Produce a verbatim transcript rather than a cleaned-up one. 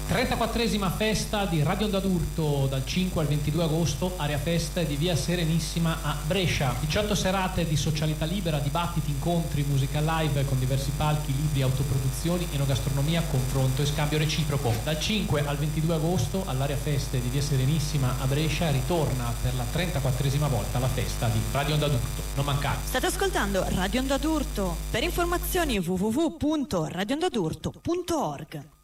trentaquattresima festa di Radio Onda d'Urto dal cinque al ventidue agosto, area feste di via Serenissima a Brescia. diciotto serate di socialità libera, dibattiti, incontri, musica live con diversi palchi, libri, autoproduzioni, enogastronomia, confronto e scambio reciproco. Dal cinque al ventidue agosto all'area feste di via Serenissima a Brescia ritorna per la trentaquattresima volta la festa di Radio Onda d'Urto. Non mancate. State ascoltando Radio Onda d'Urto. Per informazioni w w w punto radio onda d'urto punto org.